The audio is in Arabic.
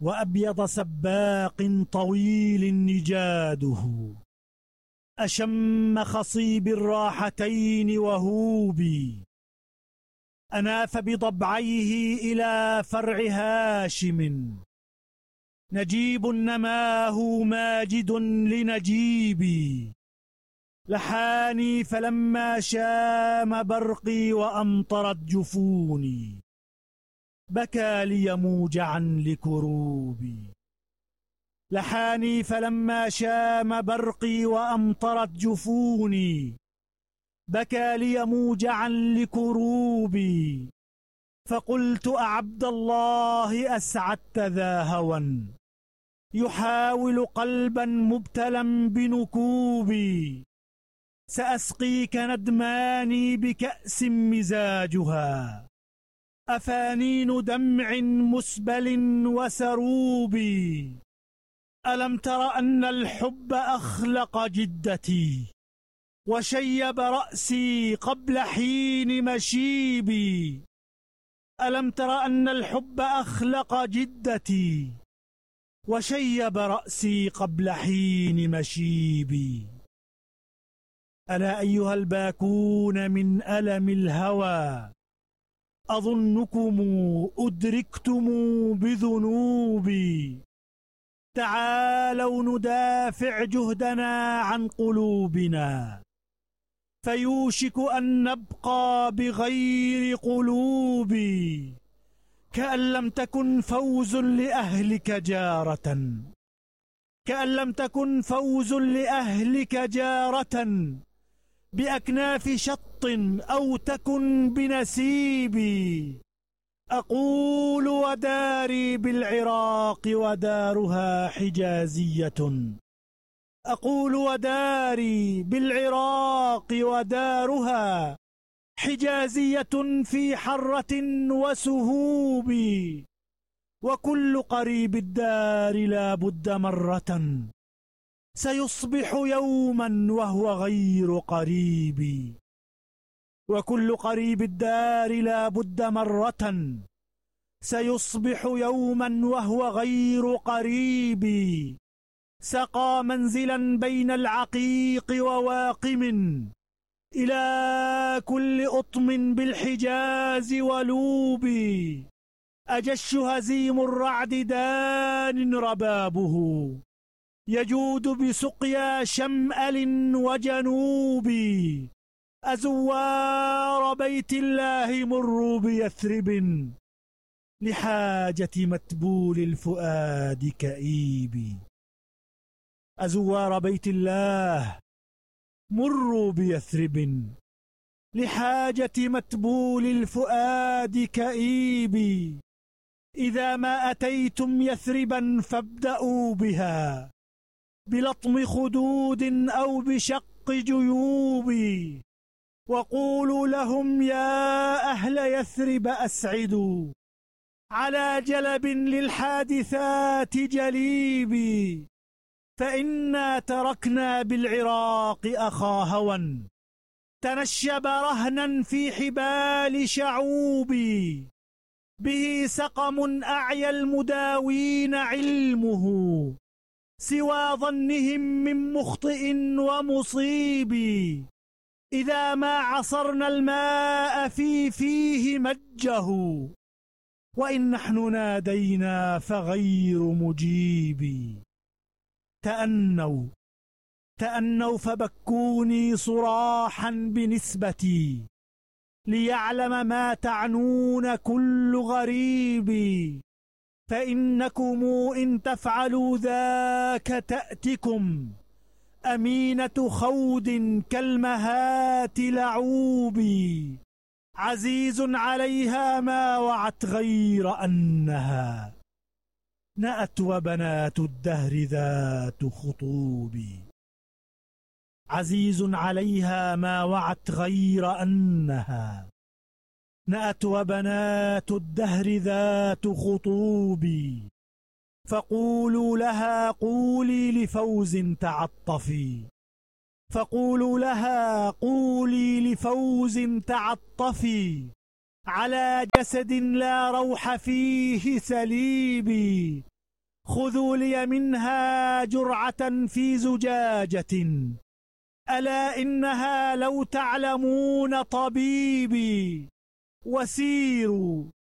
وأبيض سباق طويل نجاده، أشم خصيب الراحتين وهوبي، أناف بضبعيه إلى فرع هاشم، نجيب نماه ماجد لنجيبي، لحاني فلما شام برقي وأمطرت جفوني، بكى لي موجعا لكروبي. لحاني فلما شام برقي وأمطرت جفوني، بكى لي موجعا لكروبي. فقلت أعبد الله أسعدت ذا هوى، يحاول قلبا مبتلا بنكوبي، سأسقيك ندماني بكأس مزاجها، أفانين دمع مسبل وسروبي. ألم تر أن الحب أخلق جدتي، وشيب رأسي قبل حين مشيبي. ألم تر أن الحب أخلق جدتي، وشيب رأسي قبل حين مشيبي. ألا أيها الباكون من ألم الهوى، أظنكم أدركتم بذنوبي. تعالوا ندافع جهدنا عن قلوبنا، فيوشك أن نبقى بغير قلوب. كأن لم تكن فوز لأهلك جارة، كأن لم تكن فوز لأهلك جارة بأكناف شط أو تكن بنسيبي. أقول وداري بالعراق ودارها حجازية، أقول وداري بالعراق ودارها حجازية في حرة وسهوب. وكل قريب الدار لا بد مرة سيصبح يوما وهو غير قريب. وكل قريب الدار لا بد مرة سيصبح يوما وهو غير قريب. سقى منزلا بين العقيق وواقم، إلى كل أطم بالحجاز ولوب. أجش هزيم الرعد دان ربابه، يجود بسقيا شمأل وجنوب. أزوار بيت الله مروا بيثرب، لحاجة متبول الفؤاد كئيب. أزوار بيت الله مروا بيثرب، لحاجة متبول الفؤاد كئيب. إذا ما أتيتم يثربا فابدأوا بها، بلطم خدود أو بشق جيوب. وقولوا لهم يا أهل يثرب أسعدوا، على جلب للحادثات جليبي. فإنا تركنا بالعراق أخا هوى، تنشب رهنا في حبال شعوبي. به سقم أعيا المداوين علمه، سوى ظنهم من مخطئ ومصيب. إذا ما عصرنا الماء في فيه مجه، وإن نحن نادينا فغير مجيب. تأنوا فبكوني صراحا بنسبتي، ليعلم ما تعنون كل غريب. فإنكم إن تفعلوا ذاك تأتكم أمينة خود كالمهات لعوب. عزيز عليها ما وعت غير أنها نأت وبنات الدهر ذات خطوب. عزيز عليها ما وعت غير أنها نأت وبنات الدهر ذات خطوب. فقولوا لها قولي لفوز تعطفي، فقولوا لها قولي لفوز تعطفي، على جسد لا روح فيه سليب. خذوا لي منها جرعة في زجاجة، ألا إنها لو تعلمون طبيبي. وسيروا